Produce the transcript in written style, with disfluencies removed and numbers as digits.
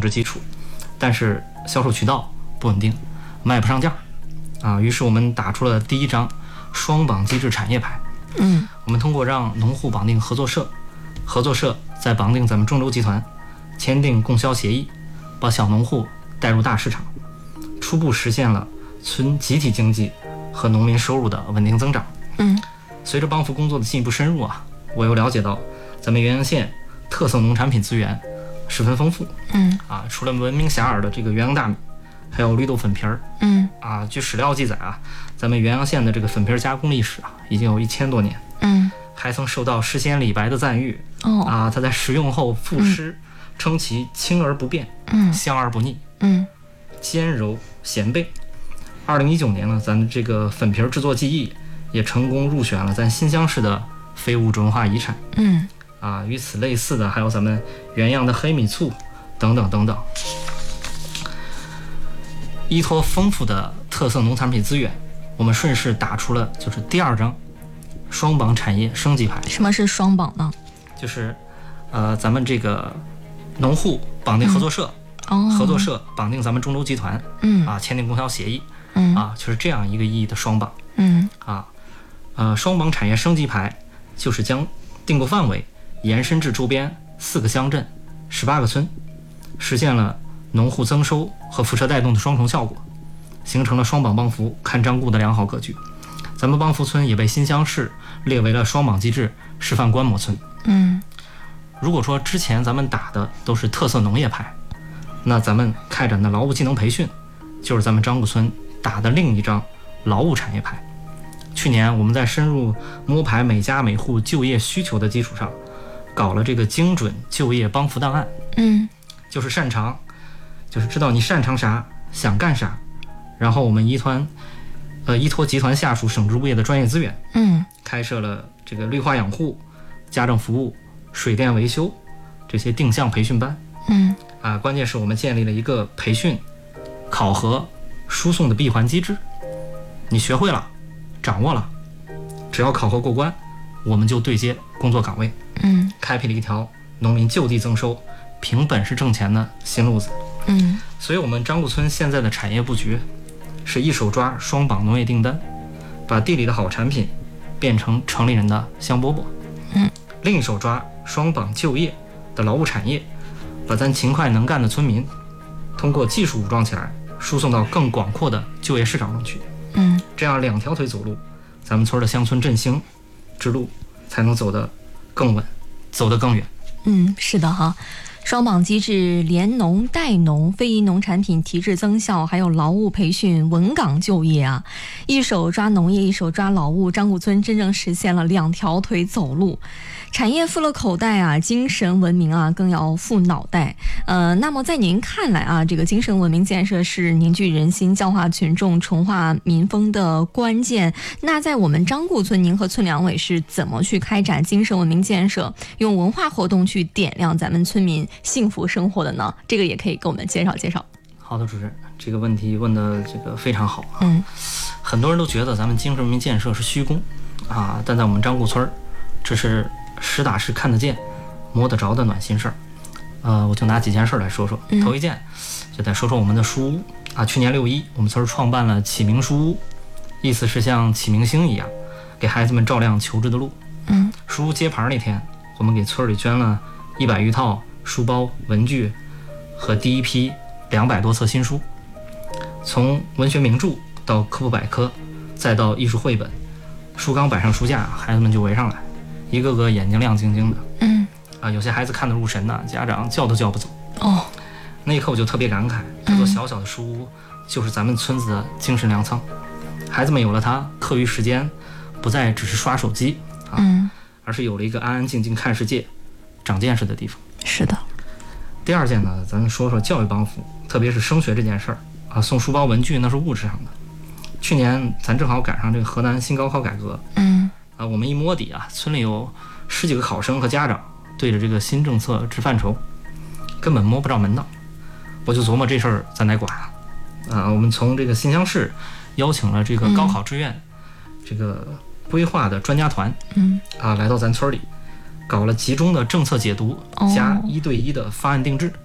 质基础，但是销售渠道不稳定，卖不上价于是我们打出了第一张双绑机制产业牌。我们通过让农户绑定合作社，合作社再绑定咱们中州集团，签订供销协议，把小农户带入大市场，初步实现了村集体经济和农民收入的稳定增长。随着帮扶工作的进一步深入我又了解到咱们原阳县特色农产品资源十分丰富。除了闻名遐迩的这个原阳大米，还有绿豆粉皮儿。据史料记载咱们原阳县的这个粉皮加工历史已经有1000多年。还曾受到诗仙李白的赞誉。他在食用后赋诗，称其清而不变，香而不腻，坚柔咸贝。2019年呢，咱这个粉皮制作技艺也成功入选了咱新乡市的非物质文化遗产。与此类似的还有咱们原阳的黑米醋等等等等。依托丰富的特色农产品资源，我们顺势打出了就是第二张双绑产业升级牌。 什么是双绑呢？ 就是咱们这个农户绑定合作社，合作社绑定咱们中州集团，签订供销协议，就是这样一个意义的双绑。双绑产业升级牌就是将订购范围延伸至周边4个乡镇、18个村，实现了农户增收和辐射带动的双重效果，形成了双绑帮扶看张顾的良好格局。咱们帮扶村也被新乡市列为了双绑机制示范观摩村。如果说之前咱们打的都是特色农业牌，那咱们开展的劳务技能培训就是咱们张顾村打的另一张劳务产业牌。去年我们在深入摸排每家每户就业需求的基础上，搞了这个精准就业帮扶档案。就是知道你擅长啥，想干啥，然后我们依托集团下属省直物业的专业资源，开设了这个绿化养护、家政服务、水电维修这些定向培训班。关键是我们建立了一个培训、考核、输送的闭环机制。你学会了，掌握了，只要考核过关，我们就对接工作岗位。开辟了一条农民就地增收、凭本事挣钱的新路子。所以我们张顾村现在的产业布局是一手抓双绑农业订单，把地里的好产品变成城里人的香饽饽。另一手抓双绑就业的劳务产业，把咱勤快能干的村民通过技术武装起来，输送到更广阔的就业市场中去。这样2条腿走路，咱们村的乡村振兴之路才能走得更稳，走得更远。 是的哈。双绑机制联农带农、非遗农产品提质增效，还有劳务培训、稳岗就业一手抓农业，一手抓劳务，张顾村真正实现了2条腿走路。产业富了口袋精神文明更要富脑袋。那么在您看来这个精神文明建设是凝聚人心、教化群众、重化民风的关键。那在我们张顾村，您和村两委是怎么去开展精神文明建设，用文化活动去点亮咱们村民幸福生活的呢？这个也可以给我们介绍介绍。 好的，主任，这个问题问的非常好。很多人都觉得咱们精神文明建设是虚功但在我们张顾村，这是实打实看得见、摸得着的暖心事儿。我就拿几件事来说说。头一件就得说说我们的书屋去年6·1，我们村创办了启明书屋，意思是像启明星一样，给孩子们照亮求知的路。书屋揭牌那天，我们给村里捐了100余套书包、文具和第一批200多册新书，从文学名著到科普百科，再到艺术绘本，书刚摆上书架，孩子们就围上来，一个个眼睛亮晶晶的。有些孩子看得入神家长叫都叫不走。那一刻我就特别感慨，这座小小的书屋就是咱们村子的精神粮仓。孩子们有了它，课余时间不再只是刷手机而是有了一个安安静静看世界、长见识的地方。 是的。 第二件呢，咱们说说教育帮扶，特别是升学这件事儿送书包文具那是物质上的。去年咱正好赶上这个河南新高考改革，我们一摸底村里有10几个考生和家长对着这个新政策直犯愁，根本摸不着门道。我就琢磨这事儿咱得管我们从这个新乡市邀请了这个高考志愿这个规划的专家团来到咱村里，搞了集中的政策解读加1对1的方案定制。